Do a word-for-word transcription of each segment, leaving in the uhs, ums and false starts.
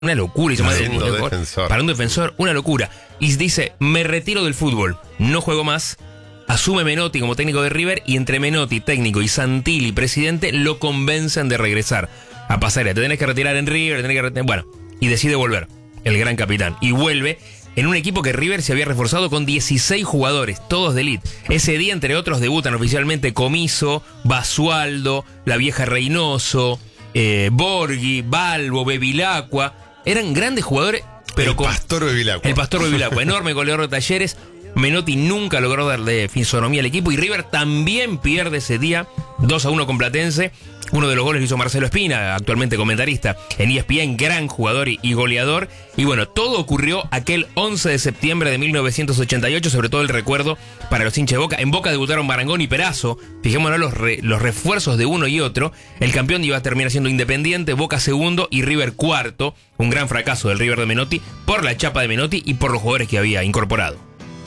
Una locura. Para un defensor. Para un defensor, una locura. Y dice, me retiro del fútbol, no juego más. Asume Menotti como técnico de River y entre Menotti, técnico, y Santilli, presidente, lo convencen de regresar a Pasarela. Te tenés que retirar en River, te tenés que retirar... Bueno, y decide volver, el gran capitán. Y vuelve en un equipo que River se había reforzado con dieciséis jugadores, todos de elite. Ese día, entre otros, debutan oficialmente Comiso, Basualdo, la vieja Reynoso, eh, Borghi, Balbo, Bevilacqua. Eran grandes jugadores, pero el con... Pastor Bevilacqua. El Pastor Bevilacqua, enorme goleador de Talleres. Menotti nunca logró darle fisonomía al equipo y River también pierde ese día dos a uno con Platense. Uno de los goles lo hizo Marcelo Espina, actualmente comentarista en E S P N, gran jugador y, y goleador. Y bueno, todo ocurrió aquel once de septiembre de mil novecientos ochenta y ocho, sobre todo el recuerdo para los hinchas de Boca. En Boca debutaron Marangón y Perazo. Fijémonos los, re, los refuerzos de uno y otro. El campeón iba a terminar siendo Independiente, Boca segundo y River cuarto. Un gran fracaso del River de Menotti por la chapa de Menotti y por los jugadores que había incorporado.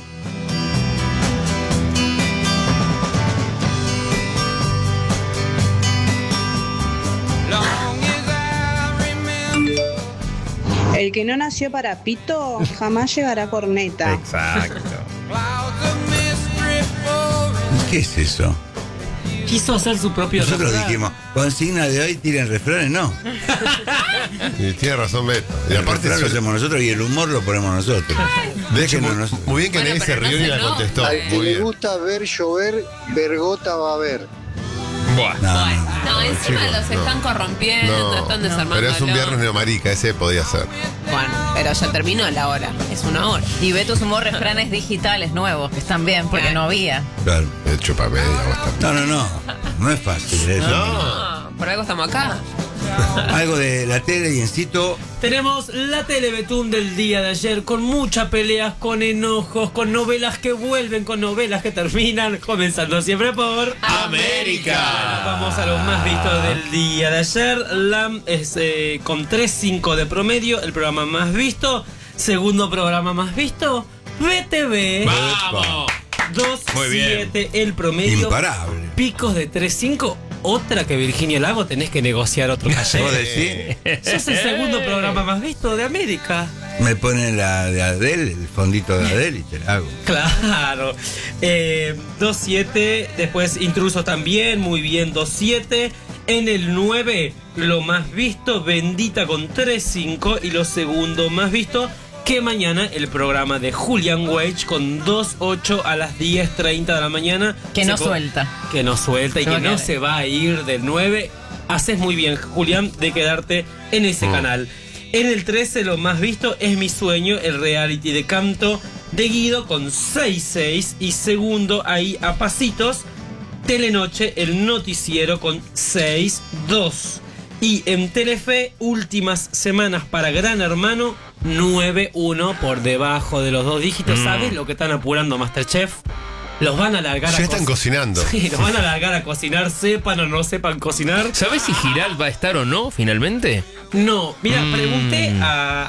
El que no nació para pito jamás llegará a corneta. Exacto. ¿Qué es eso? Quiso hacer su propio Nosotros refrán. dijimos, consigna de hoy, tiren refranes, no. Y tiene razón Beto. Y El aparte refrán lo suena- hacemos nosotros y el humor lo ponemos nosotros. de hecho, muy, Déjenos nos- muy bien que Bueno, nadie se pero no rió ni se la no. contestó. Al que Muy le bien. gusta ver llover, vergota va a ver. Buah. No, Bueno, no. no, encima chicos, los no. están corrompiendo, No, están desarmando. pero es un viernes neomarica, ese podía ser. Bueno, pero ya terminó la hora, es una hora. Y Beto sumó refranes digitales nuevos, que están bien, porque no había. Claro. De hecho, para media, vos también. No, no, no. No es fácil eso. Ah, por algo estamos acá. Algo de la tele y encito. Tenemos la Telebetún del día de ayer con muchas peleas, con enojos, con novelas que vuelven, con novelas que terminan, comenzando siempre por América. Vamos a lo más visto del día de ayer. La M es eh, con tres punto cinco de promedio, el programa más visto. Segundo programa más visto, B T V. ¡Vamos! dos Muy bien. siete el promedio. Imparable. Picos de tres punto cinco. Otra que Virginia Lago, tenés que negociar otro ¿Vos calle. decís? Sos el segundo programa más visto de América. Me pone la de Adele, el fondito de Adele y te la hago. Claro. Eh, dos siete. Después Intrusos también. Muy bien, dos siete. En el nueve, lo más visto, Bendita con tres cinco. Y lo segundo más visto, que mañana el programa de Julian Wage con dos ocho a las diez treinta de la mañana. Que no Se co- suelta. Que no suelta y Se va que a no quedar. se va a ir del nueve. Haces muy bien, Julián, de quedarte en ese Mm. canal. En el trece, lo más visto es Mi Sueño, el reality de canto de Guido con seis seis. Y segundo, ahí a pasitos, Telenoche, el noticiero con seis dos. Y en Telefe, últimas semanas para Gran Hermano, nueve uno por debajo de los dos dígitos. Mm. ¿Sabes lo que están apurando Masterchef? Los van a largar Ya a están co- cocinando. Sí, los van a largar a cocinar, sepan o no sepan cocinar. ¿Sabés si Giral va a estar o no finalmente? No, mira, Mm. pregunté a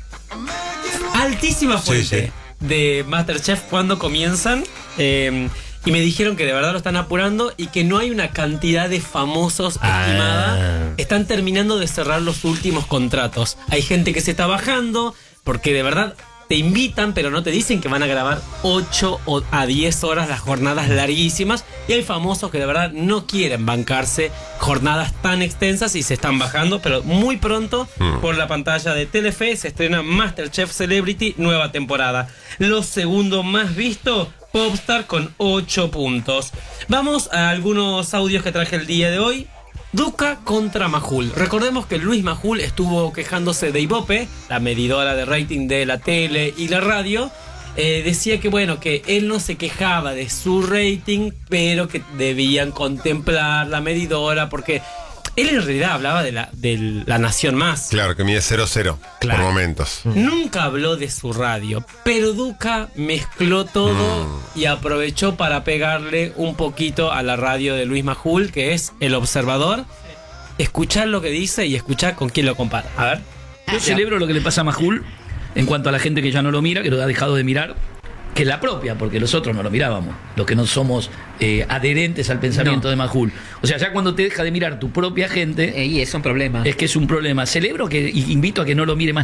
altísima Sí, fuente sí. de Masterchef cuándo comienzan. eh, y me dijeron que de verdad lo están apurando y que no hay una cantidad de famosos Ah. estimada. Están terminando de cerrar los últimos contratos. Hay gente que se está bajando porque de verdad te invitan, pero no te dicen que van a grabar ocho a diez horas las jornadas larguísimas. Y hay famosos que de verdad no quieren bancarse jornadas tan extensas y se están bajando. Pero muy pronto, Mm. por la pantalla de Telefe, se estrena Masterchef Celebrity, nueva temporada. Lo segundo más visto, Popstar con ocho puntos. Vamos a algunos audios que traje el día de hoy. Duca contra Majul. Recordemos que Luis Majul estuvo quejándose de Ibope, la medidora de rating de la tele y la radio. Eh, decía que bueno, que él no se quejaba de su rating, pero que debían contemplar la medidora porque él en realidad hablaba de la, de la Nación Más. Claro, que mide cero cero Claro. por momentos. Nunca habló de su radio, pero Duca mezcló todo Mm. y aprovechó para pegarle un poquito a la radio de Luis Majul, que es El Observador. Escuchar lo que dice y escuchar con quién lo compara. A ver. Yo celebro lo que le pasa a Majul en cuanto a la gente que ya no lo mira, que lo ha dejado de mirar. que es la propia, porque los otros no lo mirábamos, los que no somos eh, adherentes al pensamiento No. de Majul. O sea, ya cuando te deja de mirar tu propia gente, Eh, y es un problema. es que es un problema. Celebro que, y invito a que no lo mire más